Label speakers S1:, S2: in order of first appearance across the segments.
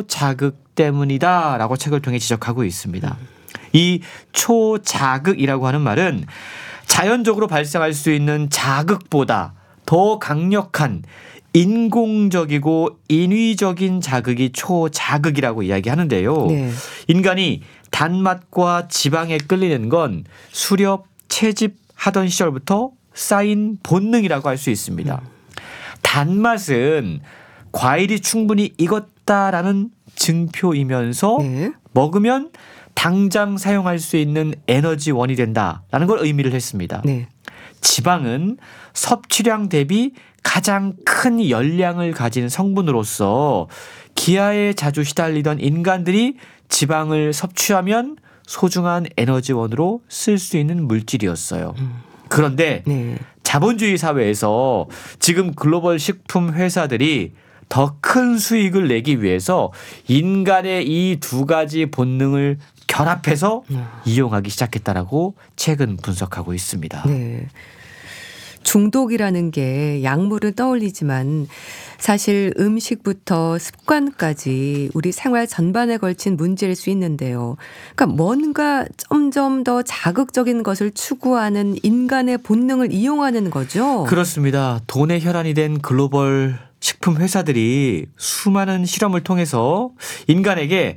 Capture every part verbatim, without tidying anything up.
S1: 초자극 때문이다라고 책을 통해 지적하고 있습니다. 이 초자극이라고 하는 말은 자연적으로 발생할 수 있는 자극보다 더 강력한 인공적이고 인위적인 자극이 초자극이라고 이야기하는데요. 네. 인간이 단맛과 지방에 끌리는 건 수렵, 채집하던 시절부터 쌓인 본능이라고 할 수 있습니다. 음. 단맛은 과일이 충분히 익었다라는 증표이면서 네. 먹으면 당장 사용할 수 있는 에너지원이 된다라는 걸 의미를 했습니다. 네. 지방은 섭취량 대비 가장 큰 열량을 가진 성분으로서 기아에 자주 시달리던 인간들이 지방을 섭취하면 소중한 에너지원으로 쓸 수 있는 물질이었어요. 음. 그런데 네. 자본주의 사회에서 지금 글로벌 식품 회사들이 더 큰 수익을 내기 위해서 인간의 이 두 가지 본능을 결합해서 음. 이용하기 시작했다라고 최근 분석하고 있습니다.
S2: 네. 중독이라는 게 약물을 떠올리지만 사실 음식부터 습관까지 우리 생활 전반에 걸친 문제일 수 있는데요. 그러니까 뭔가 점점 더 자극적인 것을 추구하는 인간의 본능을 이용하는 거죠.
S1: 그렇습니다. 돈의 혈안이 된 글로벌 식품 회사들이 수많은 실험을 통해서 인간에게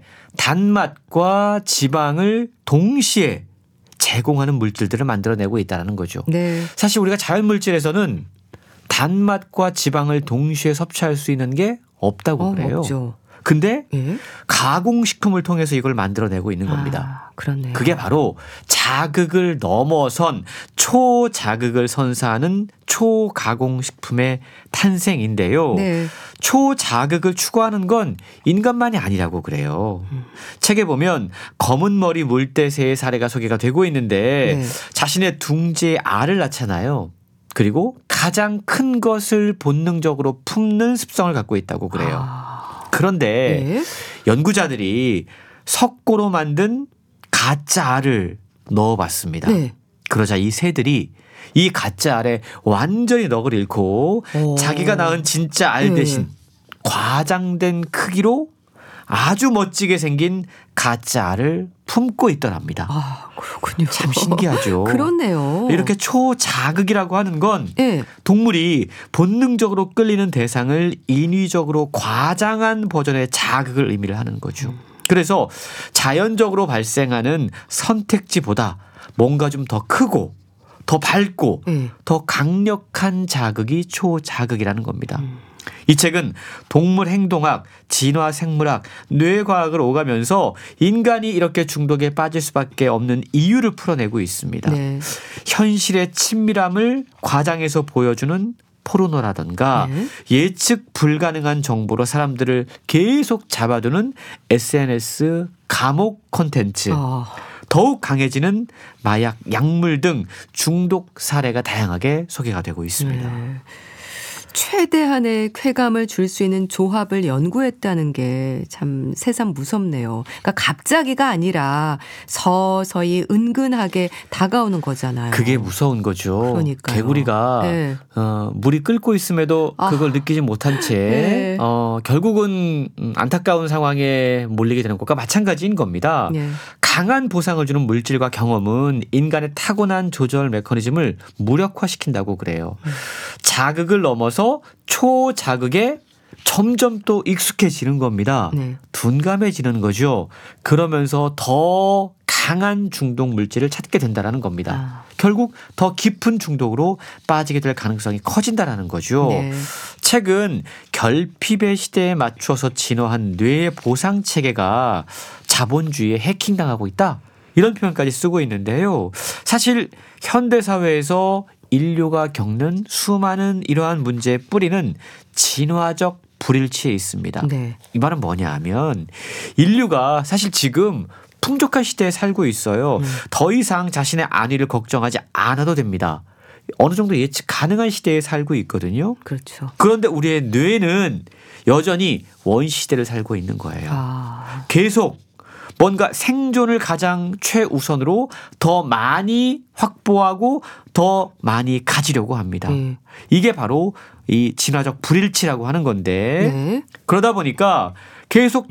S1: 단맛과 지방을 동시에 제공하는 물질들을 만들어내고 있다는 거죠. 네. 사실 우리가 자연물질에서는 단맛과 지방을 동시에 섭취할 수 있는 게 없다고 어, 그래요. 없죠. 근데 예? 가공식품을 통해서 이걸 만들어내고 있는 겁니다.
S2: 아, 그렇네요.
S1: 그게 바로 자극을 넘어선 초자극을 선사하는 초가공식품의 탄생인데요. 네. 초자극을 추구하는 건 인간만이 아니라고 그래요. 음. 책에 보면 검은 머리 물대새의 사례가 소개가 되고 있는데 네. 자신의 둥지에 알을 낳잖아요. 그리고 가장 큰 것을 본능적으로 품는 습성을 갖고 있다고 그래요. 아. 그런데 네. 연구자들이 석고로 만든 가짜 알을 넣어봤습니다. 네. 그러자 이 새들이 이 가짜 알에 완전히 넋을 잃고 오. 자기가 낳은 진짜 알 대신 네. 과장된 크기로 아주 멋지게 생긴 가짜 알을 품고 있더랍니다.
S2: 아, 그렇군요.
S1: 참 신기하죠.
S2: 그렇네요.
S1: 이렇게 초자극이라고 하는 건 네. 동물이 본능적으로 끌리는 대상을 인위적으로 과장한 버전의 자극을 의미를 하는 거죠. 음. 그래서 자연적으로 발생하는 선택지보다 뭔가 좀 더 크고 더 밝고 네. 더 강력한 자극이 초자극이라는 겁니다. 음. 이 책은 동물 행동학, 진화 생물학, 뇌과학을 오가면서 인간이 이렇게 중독에 빠질 수밖에 없는 이유를 풀어내고 있습니다. 네. 현실의 친밀함을 과장해서 보여주는 포르노라든가 네. 예측 불가능한 정보로 사람들을 계속 잡아두는 에스엔에스 감옥 콘텐츠. 어. 더욱 강해지는 마약, 약물 등 중독 사례가 다양하게 소개가 되고 있습니다.
S2: 네. 최대한의 쾌감을 줄 수 있는 조합을 연구했다는 게 참 새삼 무섭네요. 그러니까 갑자기가 아니라 서서히 은근하게 다가오는 거잖아요.
S1: 그게 무서운 거죠.
S2: 그러니까요.
S1: 개구리가
S2: 네.
S1: 어, 물이 끓고 있음에도 그걸 아. 느끼지 못한 채 네. 어, 결국은 안타까운 상황에 몰리게 되는 것과 마찬가지인 겁니다. 네. 강한 보상을 주는 물질과 경험은 인간의 타고난 조절 메커니즘을 무력화시킨다고 그래요. 음. 자극을 넘어서 초자극에 점점 또 익숙해지는 겁니다. 네. 둔감해지는 거죠. 그러면서 더 강한 중독 물질을 찾게 된다는 겁니다. 아. 결국 더 깊은 중독으로 빠지게 될 가능성이 커진다는 거죠. 네. 책은 결핍의 시대에 맞춰서 진화한 뇌의 보상 체계가 자본주의에 해킹당하고 있다. 이런 표현까지 쓰고 있는데요. 사실 현대사회에서 인류가 겪는 수많은 이러한 문제의 뿌리는 진화적 불일치에 있습니다. 네. 이 말은 뭐냐 하면 인류가 사실 지금 풍족한 시대에 살고 있어요. 음. 더 이상 자신의 안위를 걱정하지 않아도 됩니다. 어느 정도 예측 가능한 시대에 살고 있거든요.
S2: 그렇죠.
S1: 그런데 우리의 뇌는 여전히 원시시대를 살고 있는 거예요. 아. 계속 뭔가 생존을 가장 최우선으로 더 많이 확보하고 더 많이 가지려고 합니다. 네. 이게 바로 이 진화적 불일치라고 하는 건데 네. 그러다 보니까 계속